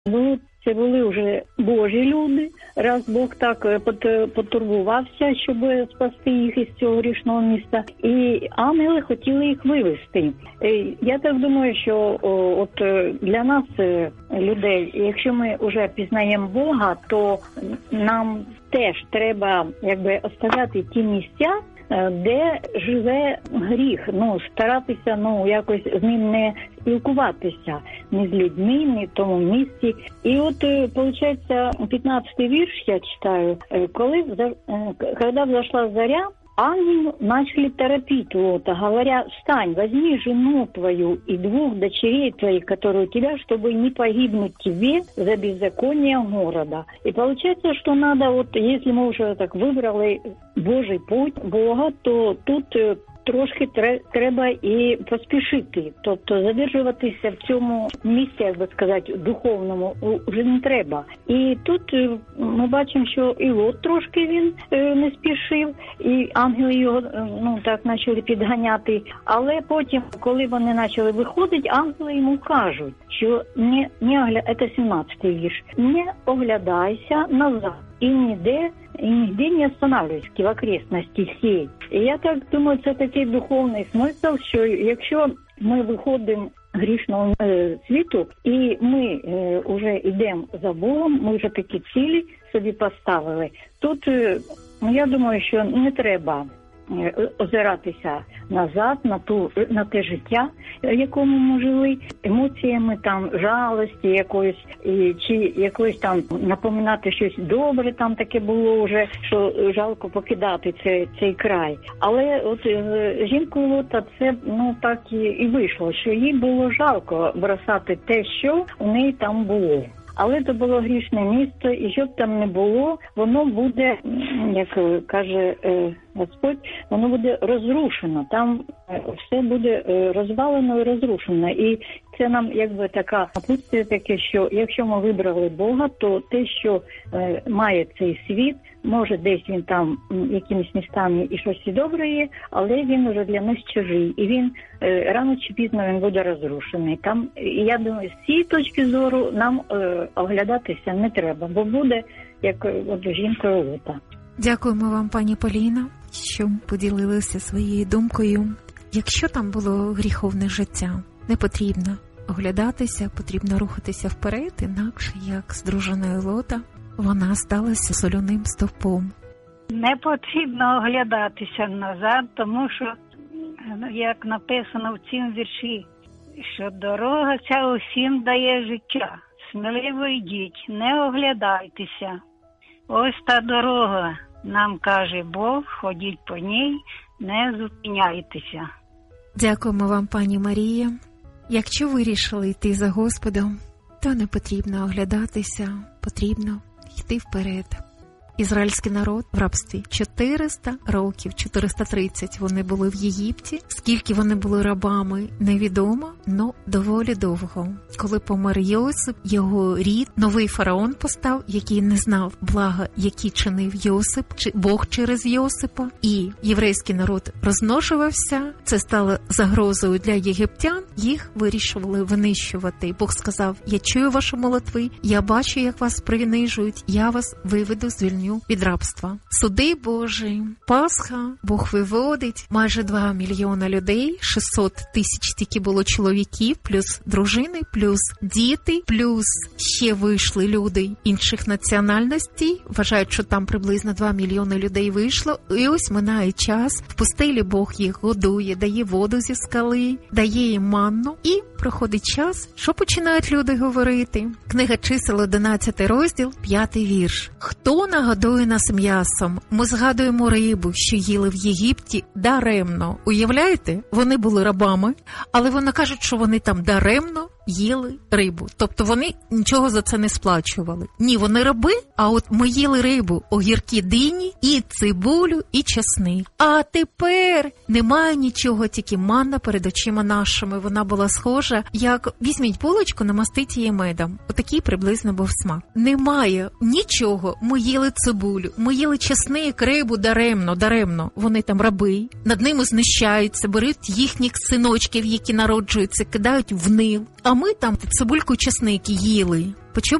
Це були вже Божі люди, раз Бог так потурбувався, щоб спасти їх із цього грішного міста. І ангели хотіли їх вивести. Я так думаю, що от для нас, людей, якщо ми вже пізнаємо Бога, то нам теж треба оставляти ті місця, де живе гріх, старатися, якось з ним не спілкуватися, ні з людьми, ні в тому місці. І от, виходить, 15-й вірш я читаю, когда взошла заря, ангелы начали торопить Лота, говоря: «Встань, возьми жену твою и 2 дочерей твоих, которые у тебя, чтобы не погибнуть тебе за беззаконие города». И получается, что надо, вот если мы уже так выбрали Божий путь Бога, то тут трошки треба і поспішити. Тобто задержуватися в цьому місці, як би сказати, духовному вже не треба. І тут ми бачимо, що і Лот трошки він не спішив, і ангели його так почали підганяти. Але потім, коли вони почали виходити, ангели йому кажуть, що це 17-й вірш, не оглядайся назад і нигде не останавливайся в окрестності всій. І я так думаю, це такий духовний смисл, що якщо ми виходимо з грішного світу і ми вже йдемо за Богом, ми вже такі цілі собі поставили, тут я думаю, що не треба озиратися назад на те життя, в якому ми жили, емоціями жалості якоїсь, чи якоїсь напоминати щось добре таке було вже, що жалко покидати цей край. Але от жінкою Лота це так і вийшло, що їй було жалко бросати те, що у неї там було. Але це було грішне місто, і що б там не було, воно буде, як каже Господь, воно буде розрушено. Там все буде розвалено і розрушено. І це нам така напутствие таке, що якщо ми вибрали Бога, то те, що має цей світ, може десь він там якимись містами і щось і добре є, але він вже для нас чужий. І він рано чи пізно він буде розрушений. І я думаю, з цієї точки зору нам оглядатися не треба, бо буде як жінкою Лота. Дякуємо вам, пані Поліно, що поділилися своєю думкою. Якщо там було гріховне життя, не потрібно оглядатися, потрібно рухатися вперед, інакше, як з дружиною Лота, вона сталася солоним стовпом. Не потрібно оглядатися назад, тому що, як написано в цім вірші, що дорога ця усім дає життя. Сміливо йдіть, не оглядайтеся. Ось та дорога, нам каже Бог, ходіть по ній, не зупиняйтеся. Дякуємо вам, пані Марія. Якщо вирішили йти за Господом, то не потрібно оглядатися, потрібно йти вперед. Ізраїльський народ в рабстві 400 років, 430 вони були в Єгипті. Скільки вони були рабами, невідомо, но доволі довго. Коли помер Йосип, його рід, новий фараон постав, який не знав блага, які чинив Йосип, чи Бог через Йосипа. І єврейський народ розмножувався. Це стало загрозою для єгиптян. Їх вирішували винищувати. Бог сказав: я чую ваші молитви, я бачу, як вас принижують, я вас виведу, звільню від рабства. Суди Божі, Пасха, Бог виводить майже 2 мільйони людей, 600 тисяч тільки було чоловіків, плюс дружини, плюс діти, плюс ще вийшли люди інших національностей. Вважають, що там приблизно 2 мільйони людей вийшло. І ось минає час. В пустелі Бог їх годує, дає воду зі скали, дає їм манну. І проходить час, що починають люди говорити? Книга Чисел, 11 розділ, 5 вірш. Хто нагодує нас м'ясом? Ми згадуємо рибу, що їли в Єгипті, даремно. Уявляєте? Вони були рабами, але вони кажуть, що вони там даремно їли рибу. Тобто вони нічого за це не сплачували. Ні, вони раби, а от ми їли рибу, огірки дині, і цибулю, і чесник. А тепер немає нічого, тільки манна перед очима нашими. Вона була схожа, як візьміть булочку, намастіть її медом. Отакий приблизно був смак. Немає нічого. Ми їли цибулю, ми їли чесник, рибу даремно. Вони там раби, над ними знущаються, беруть їхніх синочків, які народжуються, кидають в Нил. а ми там цибульку, чесник їли.